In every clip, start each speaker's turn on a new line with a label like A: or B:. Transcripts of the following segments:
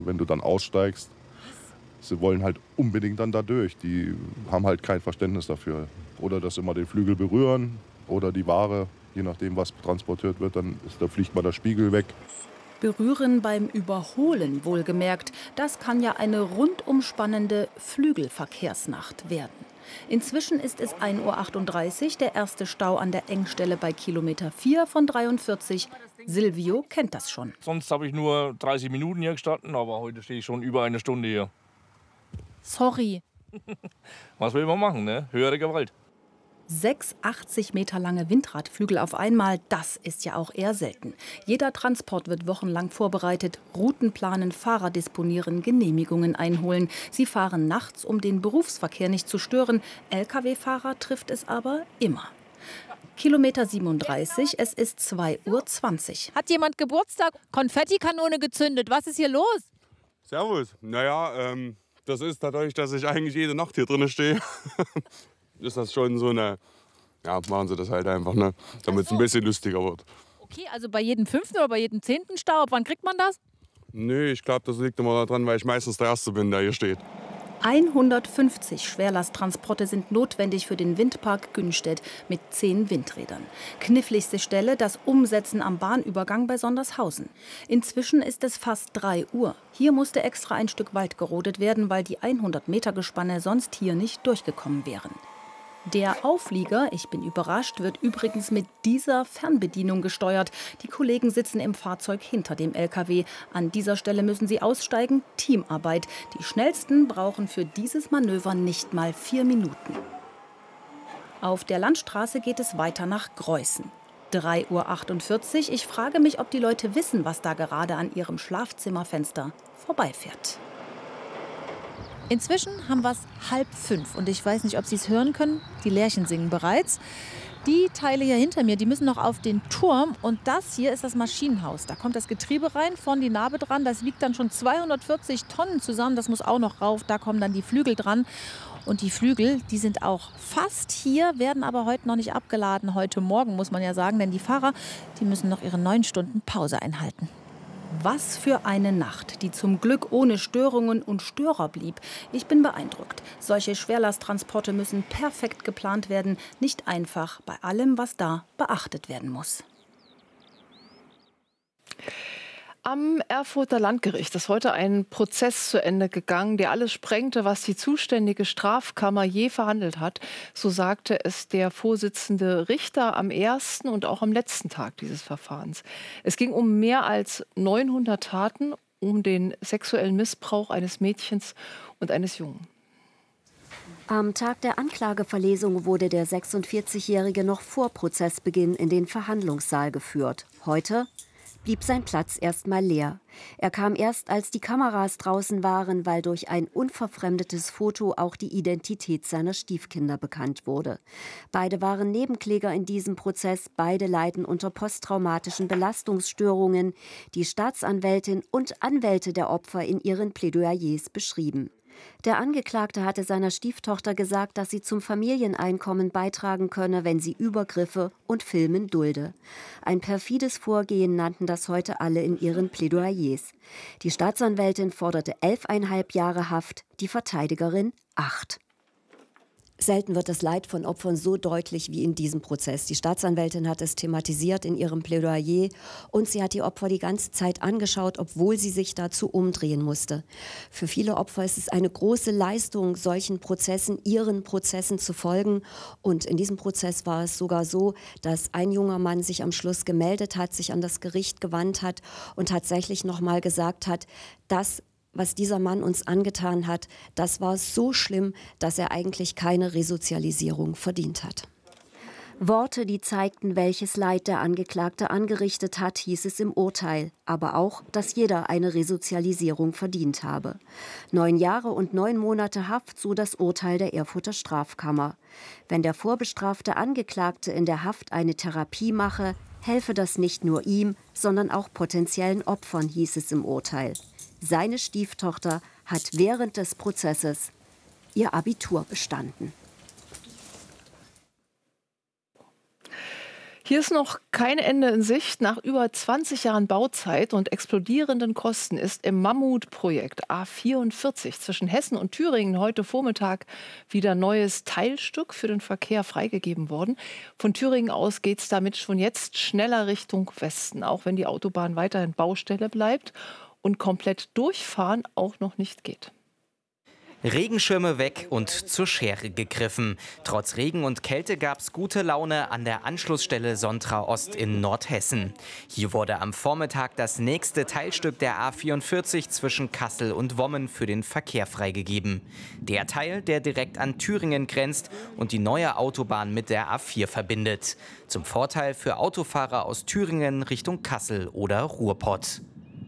A: Wenn du dann aussteigst, sie wollen halt unbedingt dann da durch. Die haben halt kein Verständnis dafür. Oder dass immer den Flügel berühren oder die Ware, je nachdem, was transportiert wird, da fliegt mal der Spiegel weg.
B: Berühren beim Überholen wohlgemerkt, das kann ja eine rundum spannende Flügelverkehrsnacht werden. Inzwischen ist es 1:38 Uhr, der erste Stau an der Engstelle bei Kilometer 4 von 43. Silvio kennt das schon.
C: Sonst habe ich nur 30 Minuten hier gestanden, aber heute stehe ich schon über eine Stunde hier.
B: Sorry.
C: Was will man machen, ne? Höhere Gewalt.
B: 6 80 Meter lange Windradflügel auf einmal, das ist ja auch eher selten. Jeder Transport wird wochenlang vorbereitet, Routen planen, Fahrer disponieren, Genehmigungen einholen. Sie fahren nachts, um den Berufsverkehr nicht zu stören. Lkw-Fahrer trifft es aber immer. Kilometer 37, es ist 2:20 Uhr.
D: Hat jemand Geburtstag? Konfettikanone gezündet. Was ist hier los?
E: Servus. Naja, das ist dadurch, dass ich eigentlich jede Nacht hier drin stehe. Ist das schon so eine, ja, machen sie das halt einfach, ne, damit es ein bisschen lustiger wird.
D: Okay, also bei jedem 5. oder bei jedem 10. Stau, wann kriegt man das?
E: Nö, ich glaube, das liegt immer daran, weil ich meistens der Erste bin, der hier steht.
B: 150 Schwerlasttransporte sind notwendig für den Windpark Günstedt mit 10 Windrädern. Kniffligste Stelle das Umsetzen am Bahnübergang bei Sondershausen. Inzwischen ist es fast 3 Uhr. Hier musste extra ein Stück Wald gerodet werden, weil die 100-Meter-Gespanne sonst hier nicht durchgekommen wären. Der Auflieger, ich bin überrascht, wird übrigens mit dieser Fernbedienung gesteuert. Die Kollegen sitzen im Fahrzeug hinter dem LKW. An dieser Stelle müssen sie aussteigen. Teamarbeit. Die Schnellsten brauchen für dieses Manöver nicht mal 4 Minuten. Auf der Landstraße geht es weiter nach Greußen. 3:48 Uhr. Ich frage mich, ob die Leute wissen, was da gerade an ihrem Schlafzimmerfenster vorbeifährt.
D: Inzwischen haben wir es 4:30 und ich weiß nicht, ob Sie es hören können. Die Lerchen singen bereits. Die Teile hier hinter mir, die müssen noch auf den Turm. Und das hier ist das Maschinenhaus. Da kommt das Getriebe rein, vorne die Narbe dran. Das wiegt dann schon 240 Tonnen zusammen. Das muss auch noch rauf. Da kommen dann die Flügel dran. Und die Flügel, die sind auch fast hier, werden aber heute noch nicht abgeladen. Heute Morgen, muss man ja sagen. Denn die Fahrer, die müssen noch ihre 9 Stunden Pause einhalten.
B: Was für eine Nacht, die zum Glück ohne Störungen und Störer blieb. Ich bin beeindruckt. Solche Schwerlasttransporte müssen perfekt geplant werden. Nicht einfach bei allem, was da beachtet werden muss.
F: Am Erfurter Landgericht ist heute ein Prozess zu Ende gegangen, der alles sprengte, was die zuständige Strafkammer je verhandelt hat. So sagte es der Vorsitzende Richter am ersten und auch am letzten Tag dieses Verfahrens. Es ging um mehr als 900 Taten, um den sexuellen Missbrauch eines Mädchens und eines Jungen.
G: Am Tag der Anklageverlesung wurde der 46-Jährige noch vor Prozessbeginn in den Verhandlungssaal geführt. Heute blieb sein Platz erstmal leer. Er kam erst, als die Kameras draußen waren, weil durch ein unverfremdetes Foto auch die Identität seiner Stiefkinder bekannt wurde. Beide waren Nebenkläger in diesem Prozess, beide leiden unter posttraumatischen Belastungsstörungen, die Staatsanwältin und Anwälte der Opfer in ihren Plädoyers beschrieben. Der Angeklagte hatte seiner Stieftochter gesagt, dass sie zum Familieneinkommen beitragen könne, wenn sie Übergriffe und Filmen dulde. Ein perfides Vorgehen nannten das heute alle in ihren Plädoyers. Die Staatsanwältin forderte 11,5 Jahre Haft, die Verteidigerin 8. Selten wird das Leid von Opfern so deutlich wie in diesem Prozess. Die Staatsanwältin hat es thematisiert in ihrem Plädoyer und sie hat die Opfer die ganze Zeit angeschaut, obwohl sie sich dazu umdrehen musste. Für viele Opfer ist es eine große Leistung, solchen Prozessen, ihren Prozessen zu folgen. Und in diesem Prozess war es sogar so, dass ein junger Mann sich am Schluss gemeldet hat, sich an das Gericht gewandt hat und tatsächlich nochmal gesagt hat, dass was dieser Mann uns angetan hat, das war so schlimm, dass er eigentlich keine Resozialisierung verdient hat. Worte, die zeigten, welches Leid der Angeklagte angerichtet hat, hieß es im Urteil. Aber auch, dass jeder eine Resozialisierung verdient habe. 9 Jahre und 9 Monate Haft, so das Urteil der Erfurter Strafkammer. Wenn der vorbestrafte Angeklagte in der Haft eine Therapie mache, helfe das nicht nur ihm, sondern auch potenziellen Opfern, hieß es im Urteil. Seine Stieftochter hat während des Prozesses ihr Abitur bestanden.
F: Hier ist noch kein Ende in Sicht. Nach über 20 Jahren Bauzeit und explodierenden Kosten ist im Mammutprojekt A44 zwischen Hessen und Thüringen heute Vormittag wieder neues Teilstück für den Verkehr freigegeben worden. Von Thüringen aus geht es damit schon jetzt schneller Richtung Westen, auch wenn die Autobahn weiterhin Baustelle bleibt und komplett durchfahren auch noch nicht geht.
H: Regenschirme weg und zur Schere gegriffen. Trotz Regen und Kälte gab es gute Laune an der Anschlussstelle Sontra Ost in Nordhessen. Hier wurde am Vormittag das nächste Teilstück der A44 zwischen Kassel und Wommen für den Verkehr freigegeben. Der Teil, der direkt an Thüringen grenzt und die neue Autobahn mit der A4 verbindet. Zum Vorteil für Autofahrer aus Thüringen Richtung Kassel oder Ruhrpott.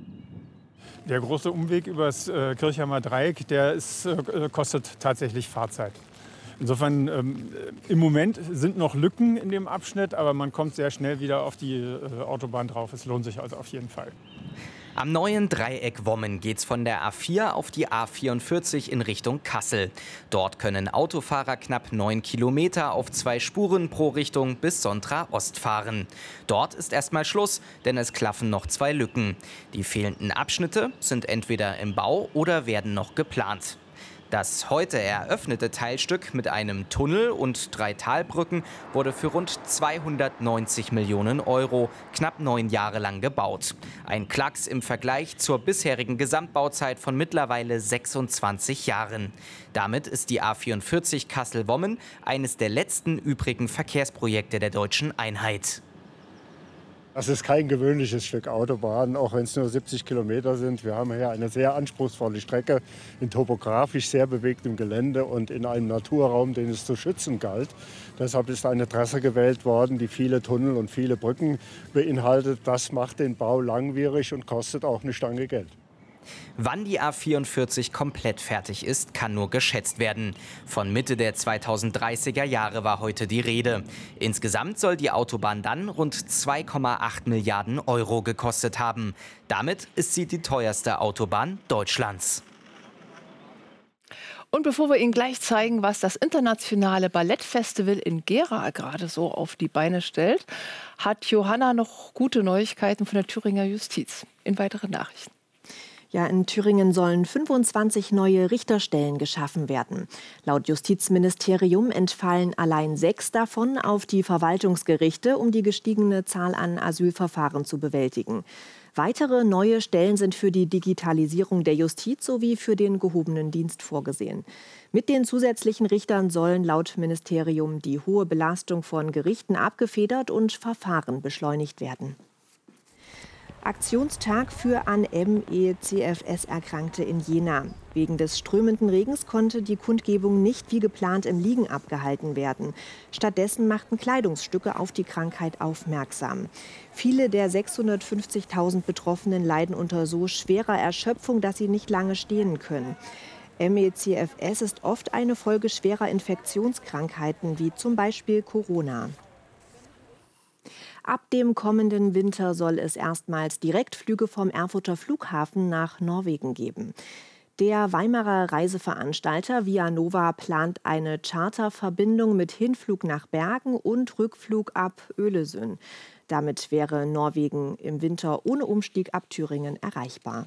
I: Der große Umweg über das Kirchheimer Dreieck, kostet tatsächlich Fahrzeit. Insofern, im Moment sind noch Lücken in dem Abschnitt, aber man kommt sehr schnell wieder auf die Autobahn drauf. Es lohnt sich also auf jeden Fall.
H: Am neuen Dreieck Wommen geht's von der A4 auf die A44 in Richtung Kassel. Dort können Autofahrer knapp 9 Kilometer auf 2 Spuren pro Richtung bis Sontra Ost fahren. Dort ist erstmal Schluss, denn es klaffen noch 2 Lücken. Die fehlenden Abschnitte sind entweder im Bau oder werden noch geplant. Das heute eröffnete Teilstück mit einem Tunnel und 3 Talbrücken wurde für rund 290 Millionen Euro knapp 9 Jahre lang gebaut. Ein Klacks im Vergleich zur bisherigen Gesamtbauzeit von mittlerweile 26 Jahren. Damit ist die A44 Kassel-Wommen eines der letzten übrigen Verkehrsprojekte der deutschen Einheit.
J: Das ist kein gewöhnliches Stück Autobahn, auch wenn es nur 70 Kilometer sind. Wir haben hier eine sehr anspruchsvolle Strecke in topografisch sehr bewegtem Gelände und in einem Naturraum, den es zu schützen galt. Deshalb ist eine Trasse gewählt worden, die viele Tunnel und viele Brücken beinhaltet. Das macht den Bau langwierig und kostet auch eine Stange Geld.
H: Wann die A44 komplett fertig ist, kann nur geschätzt werden. Von Mitte der 2030er Jahre war heute die Rede. Insgesamt soll die Autobahn dann rund 2,8 Milliarden Euro gekostet haben. Damit ist sie die teuerste Autobahn Deutschlands.
F: Und bevor wir Ihnen gleich zeigen, was das internationale Ballettfestival in Gera gerade so auf die Beine stellt, hat Johanna noch gute Neuigkeiten von der Thüringer Justiz. In weiteren Nachrichten.
K: Ja, in Thüringen sollen 25 neue Richterstellen geschaffen werden. Laut Justizministerium entfallen allein 6 davon auf die Verwaltungsgerichte, um die gestiegene Zahl an Asylverfahren zu bewältigen. Weitere neue Stellen sind für die Digitalisierung der Justiz sowie für den gehobenen Dienst vorgesehen. Mit den zusätzlichen Richtern sollen laut Ministerium die hohe Belastung von Gerichten abgefedert und Verfahren beschleunigt werden. Aktionstag für an ME/CFS-Erkrankte in Jena. Wegen des strömenden Regens konnte die Kundgebung nicht wie geplant im Liegen abgehalten werden. Stattdessen machten Kleidungsstücke auf die Krankheit aufmerksam. Viele der 650.000 Betroffenen leiden unter so schwerer Erschöpfung, dass sie nicht lange stehen können. ME/CFS ist oft eine Folge schwerer Infektionskrankheiten wie zum Beispiel Corona. Ab dem kommenden Winter soll es erstmals Direktflüge vom Erfurter Flughafen nach Norwegen geben. Der Weimarer Reiseveranstalter Vianova plant eine Charterverbindung mit Hinflug nach Bergen und Rückflug ab Öresund. Damit wäre Norwegen im Winter ohne Umstieg ab Thüringen erreichbar.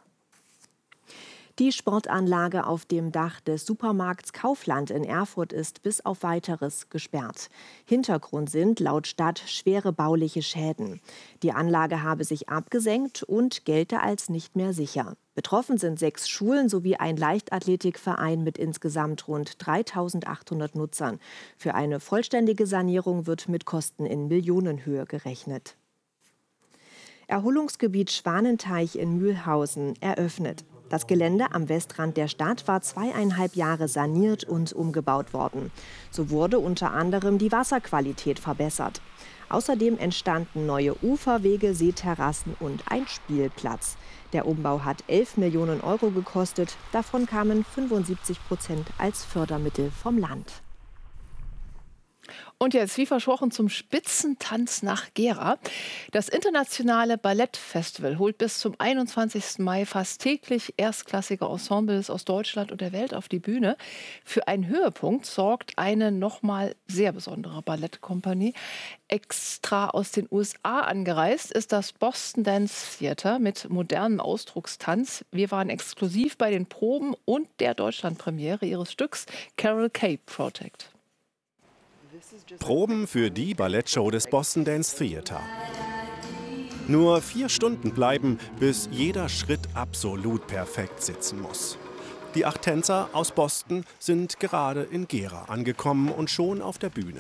K: Die Sportanlage auf dem Dach des Supermarkts Kaufland in Erfurt ist bis auf Weiteres gesperrt. Hintergrund sind laut Stadt schwere bauliche Schäden. Die Anlage habe sich abgesenkt und gelte als nicht mehr sicher. Betroffen sind 6 Schulen sowie ein Leichtathletikverein mit insgesamt rund 3.800 Nutzern. Für eine vollständige Sanierung wird mit Kosten in Millionenhöhe gerechnet. Erholungsgebiet Schwanenteich in Mühlhausen eröffnet. Das Gelände am Westrand der Stadt war 2,5 Jahre saniert und umgebaut worden. So wurde unter anderem die Wasserqualität verbessert. Außerdem entstanden neue Uferwege, Seeterrassen und ein Spielplatz. Der Umbau hat 11 Millionen Euro gekostet. Davon kamen 75% als Fördermittel vom Land.
F: Und jetzt, wie versprochen, zum Spitzentanz nach Gera. Das internationale Ballettfestival holt bis zum 21. Mai fast täglich erstklassige Ensembles aus Deutschland und der Welt auf die Bühne. Für einen Höhepunkt sorgt eine nochmal sehr besondere Ballettkompanie. Extra aus den USA angereist ist das Boston Dance Theater mit modernem Ausdruckstanz. Wir waren exklusiv bei den Proben und der Deutschlandpremiere ihres Stücks Carol Kay Project.
L: Proben für die Ballettshow des Boston Dance Theater. Nur 4 Stunden bleiben, bis jeder Schritt absolut perfekt sitzen muss. Die 8 Tänzer aus Boston sind gerade in Gera angekommen und schon auf der Bühne.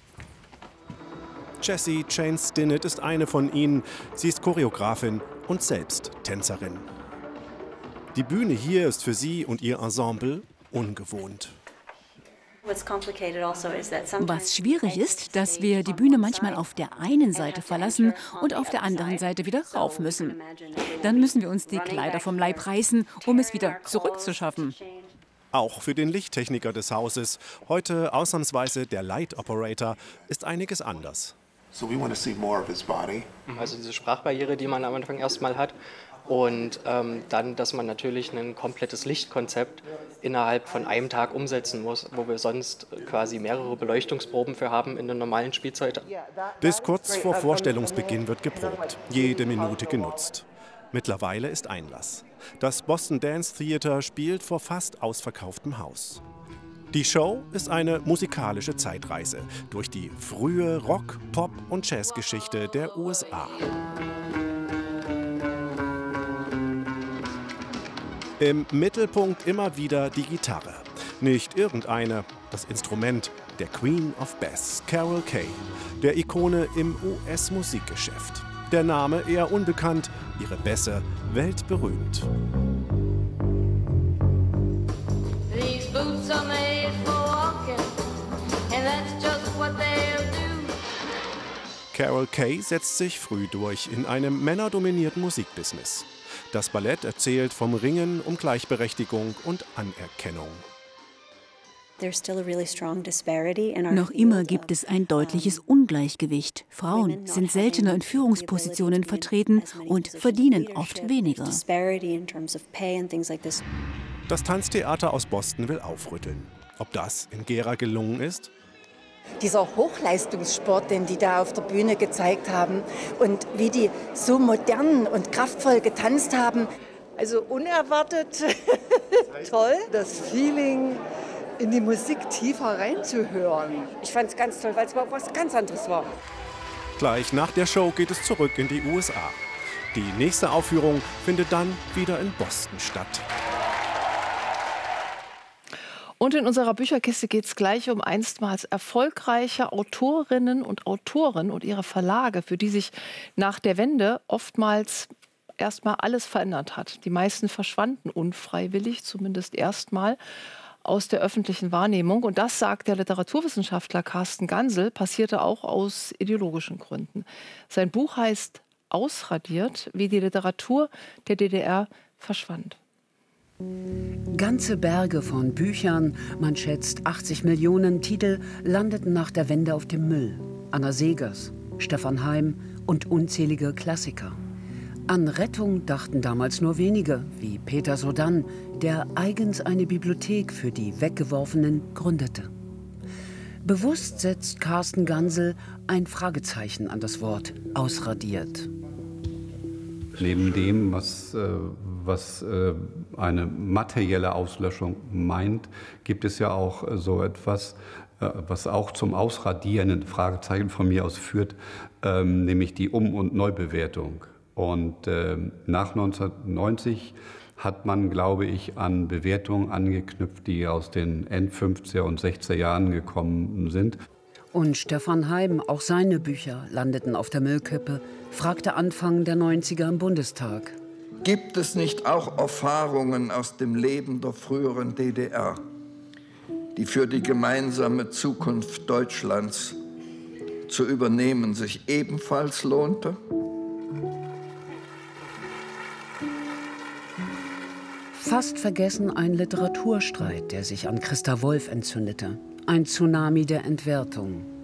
L: Jessie Jane Stinnett ist eine von ihnen. Sie ist Choreografin und selbst Tänzerin. Die Bühne hier ist für sie und ihr Ensemble ungewohnt.
M: Was schwierig ist, dass wir die Bühne manchmal auf der einen Seite verlassen und auf der anderen Seite wieder rauf müssen. Dann müssen wir uns die Kleider vom Leib reißen, um es wieder zurückzuschaffen.
L: Auch für den Lichttechniker des Hauses, heute ausnahmsweise der Light Operator, ist einiges anders.
N: Also diese Sprachbarriere, die man am Anfang erstmal hat. Und dann, dass man natürlich ein komplettes Lichtkonzept innerhalb von einem Tag umsetzen muss, wo wir sonst quasi mehrere Beleuchtungsproben für haben in der normalen Spielzeit.
L: Bis kurz vor Vorstellungsbeginn wird geprobt, jede Minute genutzt. Mittlerweile ist Einlass. Das Boston Dance Theater spielt vor fast ausverkauftem Haus. Die Show ist eine musikalische Zeitreise durch die frühe Rock-, Pop- und Jazzgeschichte der USA. Im Mittelpunkt immer wieder die Gitarre. Nicht irgendeine, das Instrument der Queen of Bass, Carol Kay, der Ikone im US-Musikgeschäft. Der Name eher unbekannt, ihre Bässe weltberühmt. Carol Kay setzt sich früh durch in einem männerdominierten Musikbusiness. Das Ballett erzählt vom Ringen um Gleichberechtigung und Anerkennung.
M: Noch immer gibt es ein deutliches Ungleichgewicht. Frauen sind seltener in Führungspositionen vertreten und verdienen oft weniger.
L: Das Tanztheater aus Boston will aufrütteln. Ob das in Gera gelungen ist?
O: Dieser Hochleistungssport, den die da auf der Bühne gezeigt haben und wie die so modern und kraftvoll getanzt haben.
P: Also unerwartet toll, das Feeling in die Musik tiefer reinzuhören.
O: Ich fand es ganz toll, weil es was ganz anderes war.
L: Gleich nach der Show geht es zurück in die USA. Die nächste Aufführung findet dann wieder in Boston statt.
F: Und in unserer Bücherkiste geht es gleich um einstmals erfolgreiche Autorinnen und Autoren und ihre Verlage, für die sich nach der Wende oftmals erstmal alles verändert hat. Die meisten verschwanden unfreiwillig, zumindest erstmal, aus der öffentlichen Wahrnehmung. Und das, sagt der Literaturwissenschaftler Carsten Gansel, passierte auch aus ideologischen Gründen. Sein Buch heißt Ausradiert, wie die Literatur der DDR verschwand.
Q: Ganze Berge von Büchern, man schätzt 80 Millionen Titel, landeten nach der Wende auf dem Müll. Anna Segers, Stefan Heym und unzählige Klassiker. An Rettung dachten damals nur wenige, wie Peter Sodann, der eigens eine Bibliothek für die Weggeworfenen gründete. Bewusst setzt Carsten Gansel ein Fragezeichen an das Wort ausradiert.
R: Neben dem, was eine materielle Auslöschung meint, gibt es ja auch so etwas, was auch zum Ausradieren, Fragezeichen von mir aus führt, nämlich die Um- und Neubewertung. Und nach 1990 hat man, glaube ich, an Bewertungen angeknüpft, die aus den End-50er und 60er Jahren gekommen sind.
Q: Und Stefan Heym, auch seine Bücher landeten auf der Müllkippe, fragte Anfang der 90er im Bundestag.
S: Gibt es nicht auch Erfahrungen aus dem Leben der früheren DDR, die für die gemeinsame Zukunft Deutschlands zu übernehmen sich ebenfalls lohnte?
Q: Fast vergessen ein Literaturstreit, der sich an Christa Wolf entzündete. Ein Tsunami der Entwertung.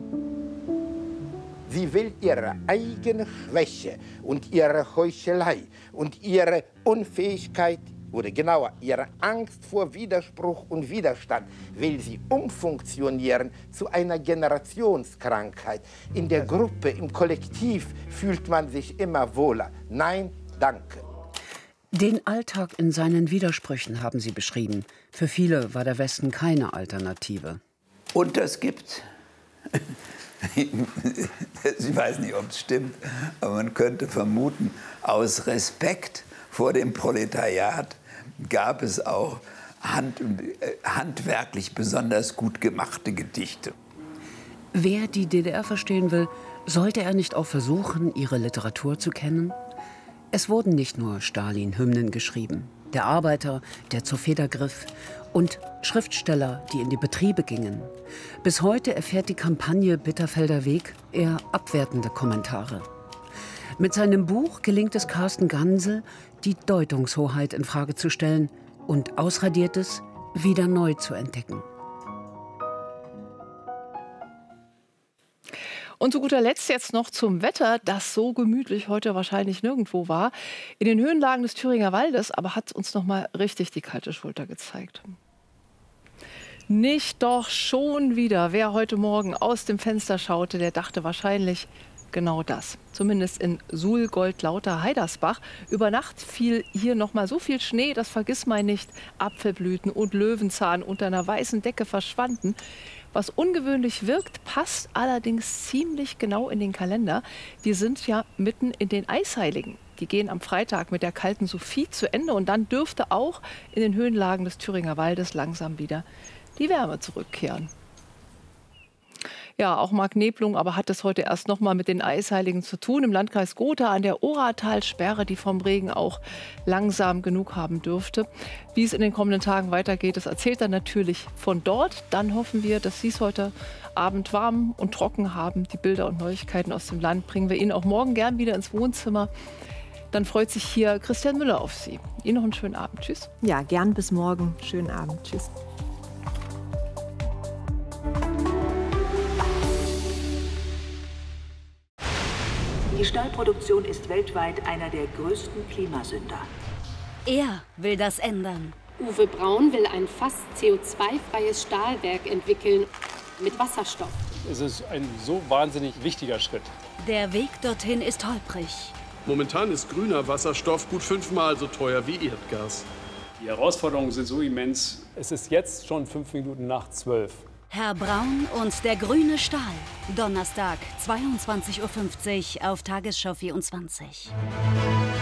T: Sie will ihre eigene Schwäche und ihre Heuchelei und ihre Unfähigkeit oder genauer ihre Angst vor Widerspruch und Widerstand will sie umfunktionieren zu einer Generationskrankheit. In der Gruppe, im Kollektiv fühlt man sich immer wohler. Nein, danke.
Q: Den Alltag in seinen Widersprüchen haben sie beschrieben. Für viele war der Westen keine Alternative.
U: Und das gibt, ich weiß nicht, ob es stimmt, aber man könnte vermuten, aus Respekt vor dem Proletariat gab es auch handwerklich besonders gut gemachte Gedichte.
Q: Wer die DDR verstehen will, sollte er nicht auch versuchen, ihre Literatur zu kennen? Es wurden nicht nur Stalin-Hymnen geschrieben. Der Arbeiter, der zur Feder griff und Schriftsteller, die in die Betriebe gingen. Bis heute erfährt die Kampagne Bitterfelder Weg eher abwertende Kommentare. Mit seinem Buch gelingt es Carsten Gansel, die Deutungshoheit in Frage zu stellen und Ausradiertes wieder neu zu entdecken.
F: Und zu guter Letzt jetzt noch zum Wetter, das so gemütlich heute wahrscheinlich nirgendwo war. In den Höhenlagen des Thüringer Waldes aber hat uns noch mal richtig die kalte Schulter gezeigt. Nicht doch schon wieder. Wer heute Morgen aus dem Fenster schaute, der dachte wahrscheinlich genau das. Zumindest in Suhl, Goldlauter, Heidersbach. Über Nacht fiel hier noch mal so viel Schnee, das Vergissmeinnicht, Apfelblüten und Löwenzahn unter einer weißen Decke verschwanden. Was ungewöhnlich wirkt, passt allerdings ziemlich genau in den Kalender. Wir sind ja mitten in den Eisheiligen. Die gehen am Freitag mit der kalten Sophie zu Ende und dann dürfte auch in den Höhenlagen des Thüringer Waldes langsam wieder die Wärme zurückkehren. Ja, auch Mark Neblung aber hat es heute erst noch mal mit den Eisheiligen zu tun. Im Landkreis Gotha an der Oratalsperre, die vom Regen auch langsam genug haben dürfte. Wie es in den kommenden Tagen weitergeht, das erzählt er natürlich von dort. Dann hoffen wir, dass Sie es heute Abend warm und trocken haben. Die Bilder und Neuigkeiten aus dem Land bringen wir Ihnen auch morgen gern wieder ins Wohnzimmer. Dann freut sich hier Christian Müller auf Sie. Ihnen noch einen schönen Abend. Tschüss.
K: Ja, gern bis morgen. Schönen Abend. Tschüss.
V: Die Stahlproduktion ist weltweit einer der größten Klimasünder.
W: Er will das ändern.
X: Uwe Braun will ein fast CO2-freies Stahlwerk entwickeln mit Wasserstoff.
Y: Es ist ein so wahnsinnig wichtiger Schritt.
W: Der Weg dorthin ist holprig.
Z: Momentan ist grüner Wasserstoff gut 5-mal so teuer wie Erdgas.
Y: Die Herausforderungen sind so immens. Es ist jetzt schon 5 Minuten nach 12.
W: Herr Braun und der grüne Stahl. Donnerstag, 22:50 Uhr auf Tagesschau 24.